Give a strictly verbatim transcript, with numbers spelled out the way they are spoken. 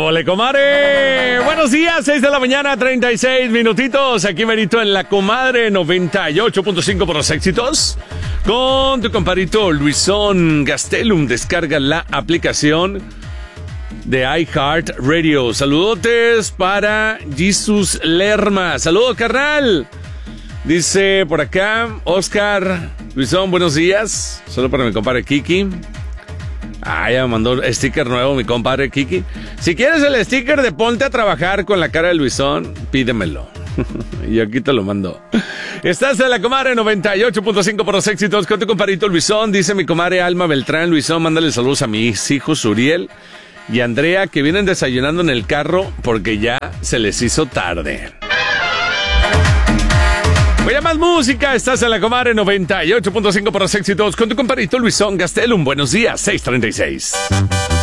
¡Ole, comadre! Buenos días, seis de la mañana, treinta y seis minutitos. Aquí merito en la comadre noventa y ocho punto cinco por los éxitos. Con tu compadrito Luisón Gastelum. Descarga la aplicación de iHeartRadio. Saludotes para Jesus Lerma. Saludo, carnal. Dice por acá Oscar Luisón, buenos días. Solo para mi compadre Kiki. Ah, ya me mandó sticker nuevo mi compadre Kiki. Si quieres el sticker de ponte a trabajar con la cara de Luisón, pídemelo. Y aquí te lo mando. Estás en la comadre noventa y ocho punto cinco por los éxitos con tu compadrito Luisón. Dice mi comadre Alma Beltrán. Luisón, mándale saludos a mis hijos Uriel y Andrea, que vienen desayunando en el carro porque ya se les hizo tarde. Voy a más música. Estás en la comadre noventa y ocho punto cinco por los éxitos con tu compadrito Luisón Gastelum. Buenos días, seis treinta y seis.